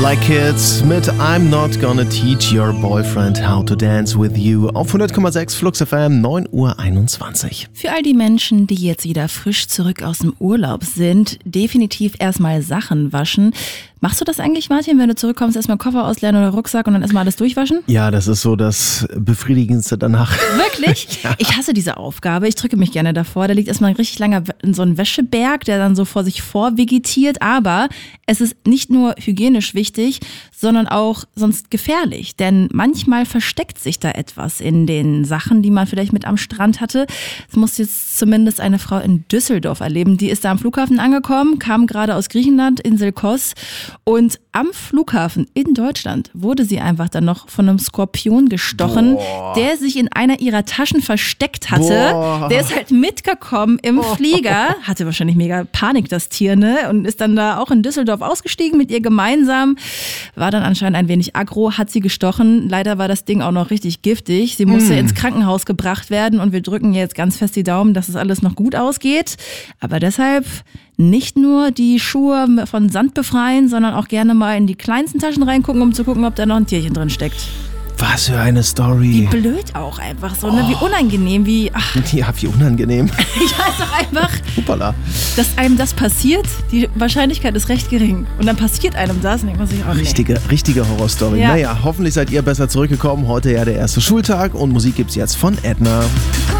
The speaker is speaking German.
Like Kids mit I'm Not Gonna Teach Your Boyfriend How to Dance With You auf 100,6 Flux FM, 9:21 Uhr. Für all die Menschen, die jetzt wieder frisch zurück aus dem Urlaub sind, definitiv erstmal Sachen waschen. Machst du das eigentlich, Martin, wenn du zurückkommst, erstmal Koffer ausleeren oder Rucksack und dann erstmal alles durchwaschen? Ja, das ist so das Befriedigendste danach. Wirklich? Ja. Ich hasse diese Aufgabe. Ich drücke mich gerne davor. Da liegt erstmal ein richtig langer so ein Wäscheberg, der dann so vor sich vor vegetiert. Aber es ist nicht nur hygienisch wichtig, sondern auch sonst gefährlich. Denn manchmal versteckt sich da etwas in den Sachen, die man vielleicht mit am Strand hatte. Das muss jetzt zumindest eine Frau in Düsseldorf erleben. Die ist da am Flughafen angekommen, kam gerade aus Griechenland, Insel Kos. Und am Flughafen in Deutschland wurde sie einfach dann noch von einem Skorpion gestochen, der sich in einer ihrer Taschen versteckt hatte. Der ist halt mitgekommen im Flieger, hatte wahrscheinlich mega Panik, das Tier, ne? Und ist dann da auch in Düsseldorf ausgestiegen mit ihr gemeinsam. War dann anscheinend ein wenig aggro, hat sie gestochen. Leider war das Ding auch noch richtig giftig. Sie musste ins Krankenhaus gebracht werden und wir drücken jetzt ganz fest die Daumen, dass es alles noch gut ausgeht. Aber deshalb nicht nur die Schuhe von Sand befreien, sondern auch gerne mal in die kleinsten Taschen reingucken, um zu gucken, ob da noch ein Tierchen drin steckt. Was für eine Story. Wie blöd auch einfach so, ne? Wie unangenehm, wie... Ach. Ja, wie unangenehm. Ja, ist doch einfach, Hoppala. dass einem das passiert, die Wahrscheinlichkeit ist recht gering. Und dann passiert einem das und denkt man sich auch, Richtige Horrorstory. Ja. Naja, hoffentlich seid ihr besser zurückgekommen. Heute ja der erste Schultag und Musik gibt's jetzt von Edna.